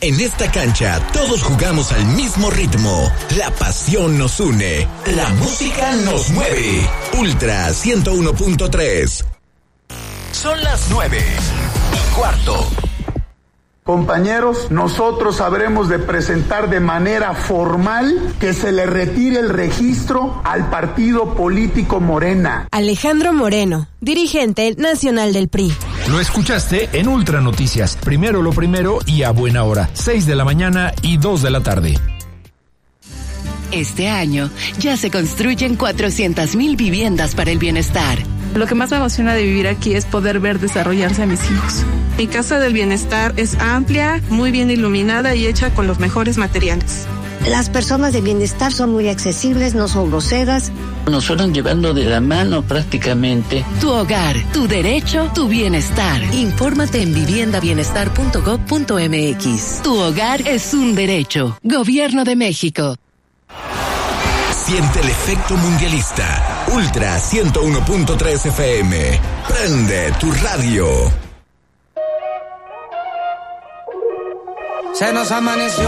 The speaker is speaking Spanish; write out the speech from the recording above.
En esta cancha todos jugamos al mismo ritmo. La pasión nos une. La música nos mueve. Ultra 101.3. Son las 9:15. Compañeros, nosotros habremos de presentar de manera formal que se le retire el registro al partido político Morena. Alejandro Moreno, dirigente nacional del PRI. Lo escuchaste en Ultra Noticias. Primero lo primero y a buena hora. 6 de la mañana y 2 de la tarde. Este año ya se construyen 400,000 viviendas para el bienestar. Lo que más me emociona de vivir aquí es poder ver desarrollarse a mis hijos. Mi casa del bienestar es amplia, muy bien iluminada y hecha con los mejores materiales. Las personas de bienestar son muy accesibles, no son groseras. Nos fueron llevando de la mano prácticamente. Tu hogar, tu derecho, tu bienestar. Infórmate en viviendabienestar.gov.mx. Tu hogar es un derecho. Gobierno de México. Siente el efecto mundialista. Ultra 101.3 FM. Prende tu radio. Se nos amaneció.